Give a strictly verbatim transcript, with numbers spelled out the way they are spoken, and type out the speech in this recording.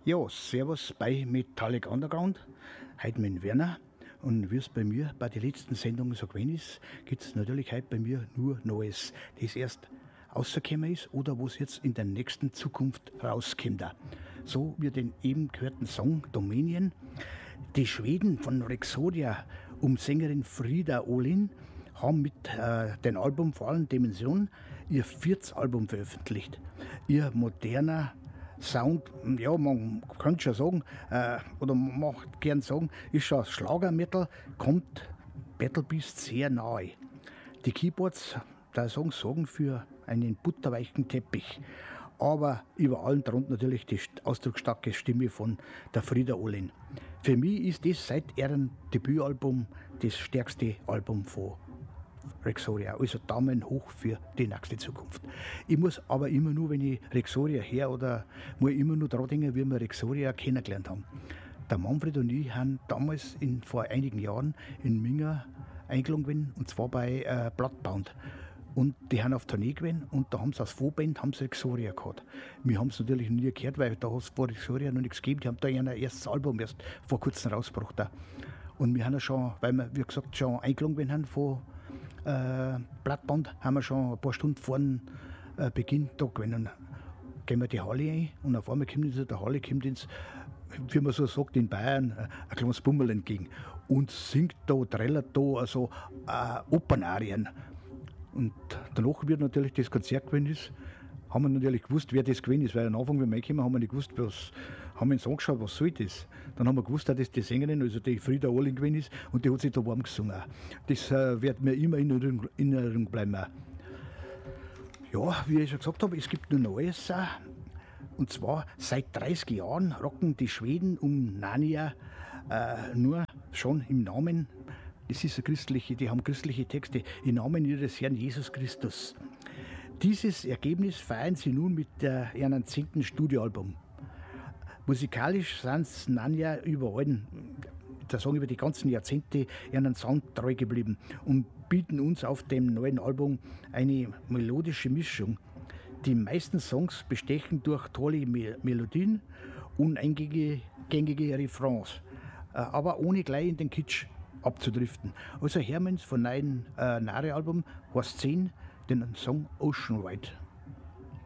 Ja, servus bei Metallic Underground. Heute mit Werner. Und wie es bei mir bei den letzten Sendungen so gewesen ist, gibt es natürlich heute bei mir nur Neues, das erst rausgekommen ist oder was jetzt in der nächsten Zukunft rauskommt. So wie den eben gehörten Song Dominion. Die Schweden von Rexodia um Sängerin Frida Olin haben mit äh, dem Album Fallen Dimension ihr viertes Album veröffentlicht. Ihr moderner Sound, ja, man kann schon sagen, äh, oder man macht gern sagen, ist schon Schlagermetal, kommt Battle Beast sehr nahe. Die Keyboards, da sagen, sorgen für einen butterweichen Teppich. Aber über allem drunter natürlich die ausdrucksstarke Stimme von der Frida Olin. Für mich ist das seit ihrem Debütalbum das stärkste Album von Rexodia, also Daumen hoch für die nächste Zukunft. Ich muss aber immer nur, wenn ich Rexodia her oder muss ich immer nur daran denken, wie wir Rexodia kennengelernt haben. Der Manfred und ich haben damals in, vor einigen Jahren in Minga eingeladen gewesen, und zwar bei äh, Bloodbound. Und die haben auf Tournee gewesen und da haben sie als Vorband haben sie Rexodia gehabt. Wir haben es natürlich noch nie gehört, weil da hat es vor Rexodia noch nichts gegeben. Die haben da ihr erstes Album erst vor kurzem rausgebracht. Auch. Und wir haben ja schon, weil wir, wie gesagt, schon eingeladen gewesen haben von äh, Bloodbound, haben wir schon ein paar Stunden vor dem äh, Beginn da gewesen. Und gehen wir die Halle ein und auf einmal kommt uns der Halle, kommt uns, wie man so sagt in Bayern, ein kleines Bummel entgegen und singt da, trällert da also äh, Opernarien. Und danach wird natürlich das Konzert gewesen ist, haben wir natürlich gewusst, wer das gewesen ist, weil am Anfang, wenn wir reingekommen, haben wir nicht gewusst, was, haben wir uns angeschaut, was soll das? Dann haben wir gewusst, dass das die Sängerin, also die Frida Olin gewesen ist, und die hat sich da warm gesungen. Das äh, wird mir immer in Erinnerung, in Erinnerung bleiben. Ja, wie ich schon gesagt habe, es gibt nur Neues. Äh, und zwar seit dreißig Jahren rocken die Schweden um Narnia äh, nur schon im Namen. Das ist eine christliche, die haben christliche Texte im Namen ihres Herrn Jesus Christus. Dieses Ergebnis feiern sie nun mit äh, ihrem zehnten Studioalbum. Musikalisch sind sie Narnia überall, da sagen über die ganzen Jahrzehnte, ihren Sound treu geblieben und bieten uns auf dem neuen Album eine melodische Mischung. Die meisten Songs bestechen durch tolle Me- Melodien und eingängige gängige Refrains, äh, aber ohne gleich in den Kitsch abzudriften. Also Hermanns von neuen äh, Nare-Album heißt zehn, den Song Ocean Ride.